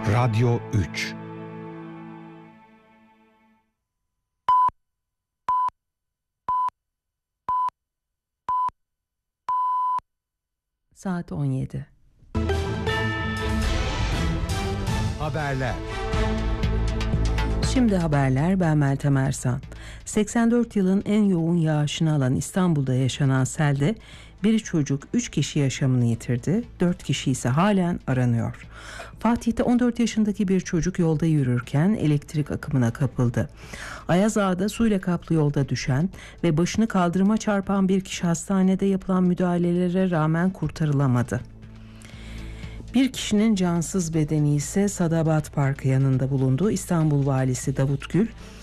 Radyo 3. Saat 17. Haberler. Şimdi haberler, ben Meltem Ersan. 84 yılın en yoğun yağışını alan İstanbul'da yaşanan selde bir çocuk 3 kişi yaşamını yitirdi, 4 kişi ise halen aranıyor. Fatih'te 14 yaşındaki bir çocuk yolda yürürken elektrik akımına kapıldı. Ayaz Ağa'da suyla kaplı yolda düşen ve başını kaldırıma çarpan bir kişi hastanede yapılan müdahalelere rağmen kurtarılamadı. Bir kişinin cansız bedeni ise Sadabat Parkı yanında bulundu. İstanbul Valisi Davut Gül,